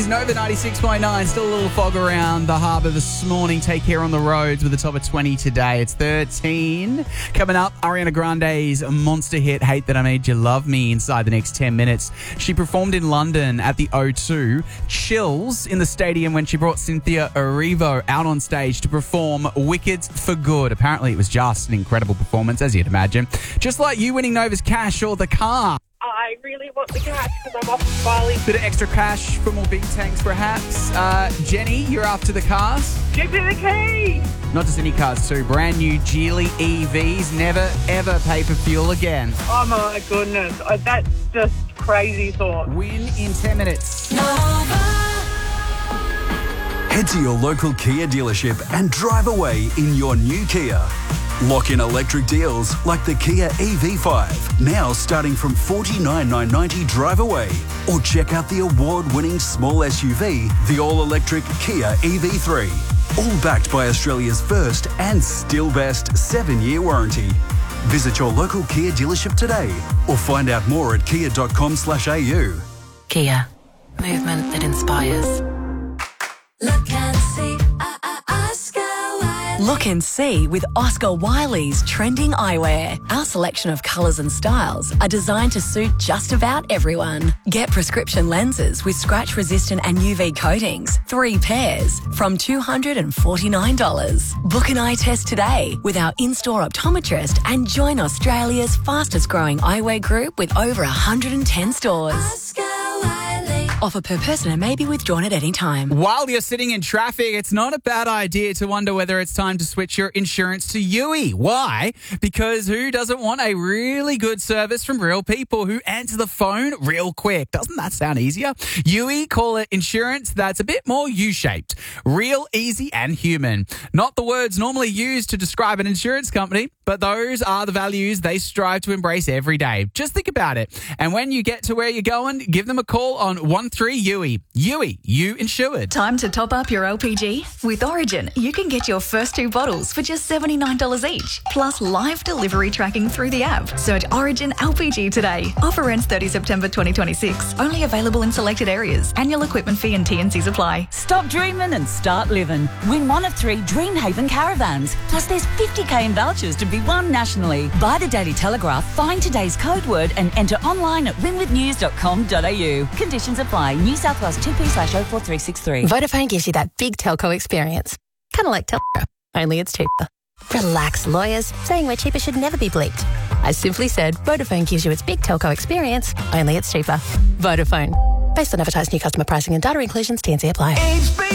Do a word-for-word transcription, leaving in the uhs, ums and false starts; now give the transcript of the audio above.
is Nova ninety-six point nine. Still a little fog around the harbour this morning. Take care on the roads with a top of twenty today. It's thirteen. Coming up, Ariana Grande's monster hit, Hate That I Made You Love Me, inside the next ten minutes. She performed in London at the O two. Chills in the stadium when she brought Cynthia Erivo out on stage to perform Wicked for Good. Apparently it was just an incredible performance, as you'd imagine. Just like you winning Nova's cash or the car. I really want the cash because I'm off to Bali. Bit of extra cash for more big tanks, perhaps. Uh, Jenny, you're after the cars. Give me the key. Not just any cars, too. Brand new Geely E Vs. Never, ever pay for fuel again. Oh, my goodness. Uh, That's just crazy thought. Win in ten minutes. Head to your local Kia dealership and drive away in your new Kia. Lock in electric deals like the Kia E V five, now starting from forty-nine thousand nine hundred ninety drive away. Or check out the award-winning small S U V, the all-electric Kia E V three. All backed by Australia's first and still best seven-year warranty. Visit your local Kia dealership today or find out more at kia dot com slash a u. Kia. Movement that inspires. Look and see, uh, uh, Oscar Wiley. Look and see with Oscar Wiley's trending eyewear. Our selection of colours and styles are designed to suit just about everyone. Get prescription lenses with scratch-resistant and U V coatings, three pairs, from two hundred forty-nine dollars. Book an eye test today with our in-store optometrist and join Australia's fastest-growing eyewear group with over one hundred ten stores. Oscar Wiley. Offer per person and may be withdrawn at any time. While you're sitting in traffic, it's not a bad idea to wonder whether it's time to switch your insurance to U I. Why? Because who doesn't want a really good service from real people who answer the phone real quick? Doesn't that sound easier? U I call it insurance that's a bit more U-shaped. Real, easy and human. Not the words normally used to describe an insurance company, but those are the values they strive to embrace every day. Just think about it. And when you get to where you're going, give them a call on one three U I. U I, you insured. Time to top up your L P G? With Origin, you can get your first two bottles for just seventy-nine dollars each, plus live delivery tracking through the app. Search Origin L P G today. Offer ends thirtieth September twenty twenty-six. Only available in selected areas. Annual equipment fee and T and Cs apply. Stop dreaming and start living. Win one of three Dreamhaven caravans. Plus there's fifty k in vouchers to be won nationally. Buy the Daily Telegraph, find today's code word and enter online at win with news dot com dot a u. Conditions apply. New South Wales two P slash oh four three six three. Vodafone gives you that big telco experience. Kind of like Telstra, only it's cheaper. Relax, lawyers. Saying we're cheaper should never be bleeped. I simply said Vodafone gives you its big telco experience, only it's cheaper. Vodafone. Based on advertised new customer pricing and data inclusions, T and C apply.